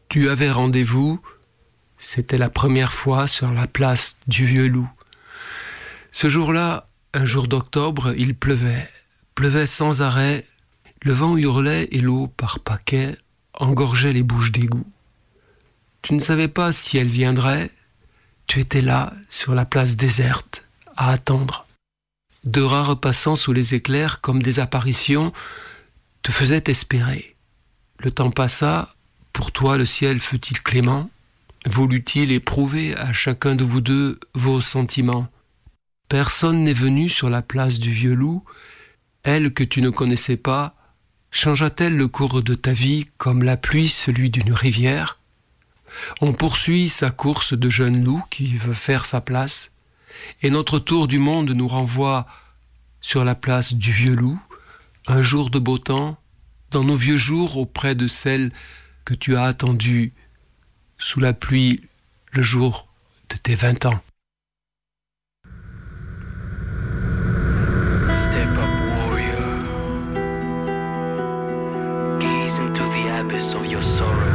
Tu avais rendez-vous, c'était la première fois sur la place du Vieux Loup. Ce jour-là, un jour d'octobre, il pleuvait sans arrêt, le vent hurlait et l'eau par paquets engorgeait les bouches d'égout. Tu ne savais pas si elle viendrait, tu étais là, sur la place déserte, à attendre. De rares passants sous les éclairs, comme des apparitions, te faisaient espérer. Le temps passa, pour toi le ciel fut-il clément? Voulut-il éprouver à chacun de vous deux vos sentiments? Personne n'est venu sur la place du Vieux Loup. Elle que tu ne connaissais pas, changea-t-elle le cours de ta vie comme la pluie celui d'une rivière? On poursuit sa course de jeune loup qui veut faire sa place, et notre tour du monde nous renvoie sur la place du Vieux Loup, un jour de beau temps, dans nos vieux jours auprès de celle que tu as attendue sous la pluie le jour de tes 20 ans. Step up, warrior. Gaze into the abyss of your sorrow.